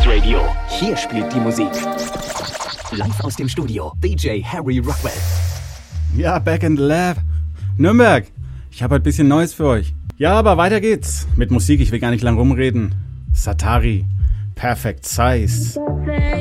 Radio. Hier spielt die Musik. Live aus dem Studio, DJ Harry Rockwell. Ja, Back in the Lab. Nürnberg, ich habe ein bisschen Neues für euch. Ja, aber weiter geht's. Mit Musik, ich will gar nicht lang rumreden. Satari, Perfect Size.